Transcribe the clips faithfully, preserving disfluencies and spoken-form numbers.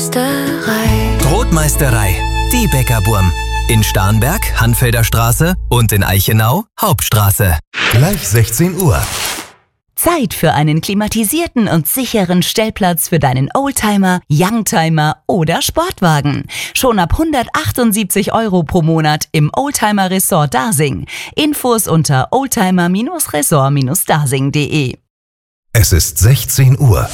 Brotmeisterei. Brotmeisterei, die Bäckerburm. In Starnberg, Hanfelder Straße und in Eichenau, Hauptstraße. Gleich sechzehn Uhr. Zeit für einen klimatisierten und sicheren Stellplatz für deinen Oldtimer, Youngtimer oder Sportwagen. Schon ab hundertachtundsiebzig Euro pro Monat im Oldtimer Resort Dasing. Infos unter oldtimer Resort dasing punkt de. Es ist sechzehn Uhr.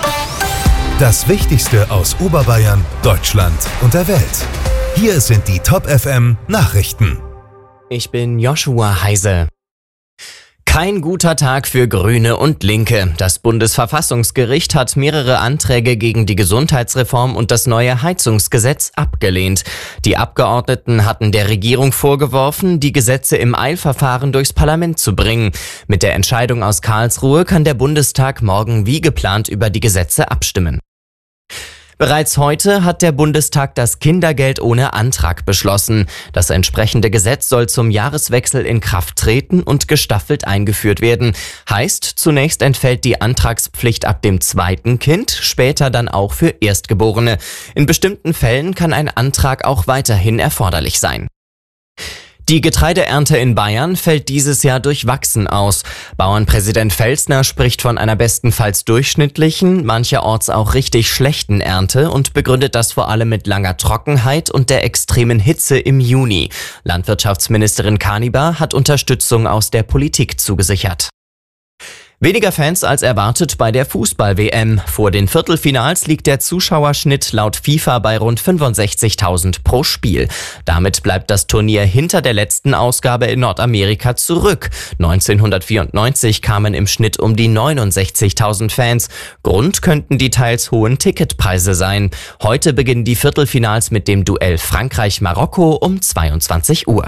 Das Wichtigste aus Oberbayern, Deutschland und der Welt. Hier sind die Top F M Nachrichten. Ich bin Joshua Heise. Kein guter Tag für Grüne und Linke. Das Bundesverfassungsgericht hat mehrere Anträge gegen die Gesundheitsreform und das neue Heizungsgesetz abgelehnt. Die Abgeordneten hatten der Regierung vorgeworfen, die Gesetze im Eilverfahren durchs Parlament zu bringen. Mit der Entscheidung aus Karlsruhe kann der Bundestag morgen wie geplant über die Gesetze abstimmen. Bereits heute hat der Bundestag das Kindergeld ohne Antrag beschlossen. Das entsprechende Gesetz soll zum Jahreswechsel in Kraft treten und gestaffelt eingeführt werden. Heißt, zunächst entfällt die Antragspflicht ab dem zweiten Kind, später dann auch für Erstgeborene. In bestimmten Fällen kann ein Antrag auch weiterhin erforderlich sein. Die Getreideernte in Bayern fällt dieses Jahr durchwachsen aus. Bauernpräsident Felsner spricht von einer bestenfalls durchschnittlichen, mancherorts auch richtig schlechten Ernte und begründet das vor allem mit langer Trockenheit und der extremen Hitze im Juni. Landwirtschaftsministerin Kanibar hat Unterstützung aus der Politik zugesichert. Weniger Fans als erwartet bei der Fußball-W M. Vor den Viertelfinals liegt der Zuschauerschnitt laut FIFA bei rund fünfundsechzigtausend pro Spiel. Damit bleibt das Turnier hinter der letzten Ausgabe in Nordamerika zurück. neunzehnhundertvierundneunzig kamen im Schnitt um die neunundsechzigtausend Fans. Grund könnten die teils hohen Ticketpreise sein. Heute beginnen die Viertelfinals mit dem Duell Frankreich-Marokko um zweiundzwanzig Uhr.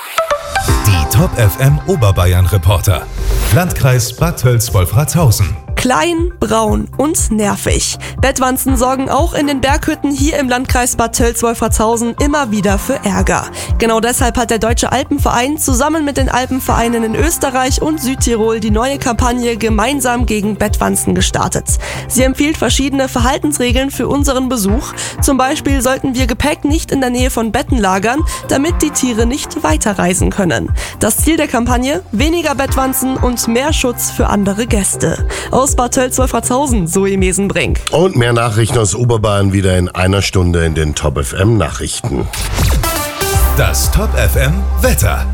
Die Top F M Oberbayern Reporter. Landkreis Bad Tölz-Wolfratshausen. Klein, braun und nervig. Bettwanzen sorgen auch in den Berghütten hier im Landkreis Bad Tölz-Wolfratshausen immer wieder für Ärger. Genau deshalb hat der Deutsche Alpenverein zusammen mit den Alpenvereinen in Österreich und Südtirol die neue Kampagne Gemeinsam gegen Bettwanzen gestartet. Sie empfiehlt verschiedene Verhaltensregeln für unseren Besuch. Zum Beispiel sollten wir Gepäck nicht in der Nähe von Betten lagern, damit die Tiere nicht weiterreisen können. Das Ziel der Kampagne? Weniger Bettwanzen und mehr Schutz für andere Gäste. Aus Bad Tölz-Wolfratshausen, Zoe Mesenbrink. Und mehr Nachrichten aus Oberbayern wieder in einer Stunde in den Top F M Nachrichten. Das Top F M Wetter.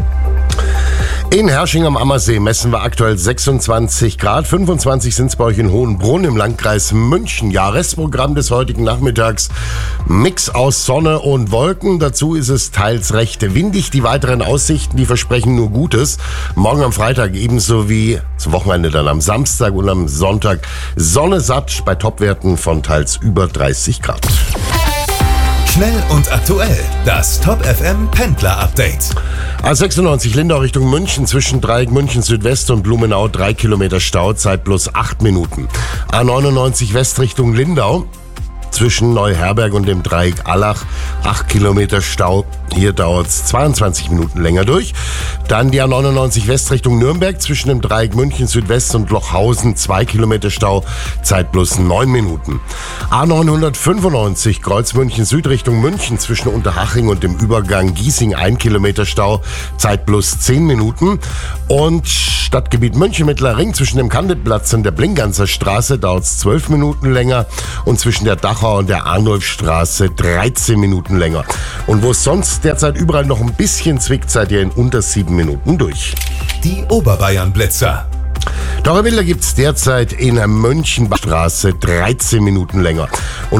In Herrsching am Ammersee messen wir aktuell sechsundzwanzig Grad, fünfundzwanzig sind es bei euch in Hohenbrunn im Landkreis München. Ja, Restprogramm des heutigen Nachmittags, Mix aus Sonne und Wolken. Dazu ist es teils recht windig. Die weiteren Aussichten, die versprechen nur Gutes. Morgen am Freitag ebenso wie zum Wochenende dann am Samstag und am Sonntag Sonne satt bei Topwerten von teils über dreißig Grad. Schnell und aktuell, das Top F M Pendler Update. A sechsundneunzig Lindau Richtung München zwischen Dreieck München Südwest und Blumenau drei Kilometer Stau, Zeit plus acht Minuten. A neunundneunzig West Richtung Lindau zwischen Neuherberg und dem Dreieck Allach acht Kilometer Stau. Hier dauert es zweiundzwanzig Minuten länger durch. Dann die A neunundneunzig West Richtung Nürnberg zwischen dem Dreieck München Südwest und Lochhausen zwei Kilometer Stau, Zeit plus neun Minuten. A neunhundertfünfundneunzig Kreuz München Süd Richtung München zwischen Unterhaching und dem Übergang Giesing ein Kilometer Stau, Zeit plus zehn Minuten. Und Stadtgebiet München Mittler Ring zwischen dem Kandidplatz und der Blinganzer Straße dauert es zwölf Minuten länger und zwischen der Dachau und der Arnulfstraße dreizehn Minuten länger. Und wo es sonst derzeit überall noch ein bisschen zwickt, seid ihr in unter sieben Minuten durch. Die Oberbayern Blitzer. Tore Bilder gibt es derzeit in der Mönchenbachstraße dreizehn Minuten länger. Und